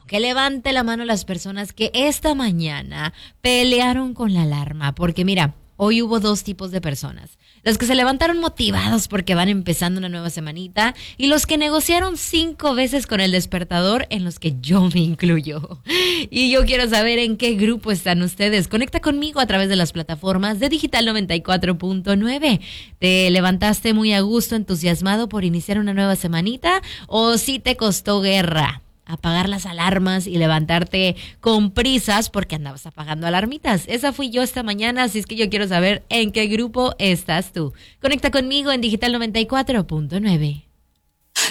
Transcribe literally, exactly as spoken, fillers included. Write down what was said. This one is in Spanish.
Que levante la mano las personas que esta mañana pelearon con la alarma, porque mira, hoy hubo dos tipos de personas. Los que se levantaron motivados porque van empezando una nueva semanita y los que negociaron cinco veces con el despertador, en los que yo me incluyo. Y yo quiero saber en qué grupo están ustedes. Conecta conmigo a través de las plataformas de Digital noventa y cuatro punto nueve. ¿Te levantaste muy a gusto, entusiasmado por iniciar una nueva semanita o sí te costó guerra apagar las alarmas y levantarte con prisas porque andabas apagando alarmitas? Esa fui yo esta mañana, así es que yo quiero saber en qué grupo estás tú. Conecta conmigo en Digital noventa y cuatro punto nueve.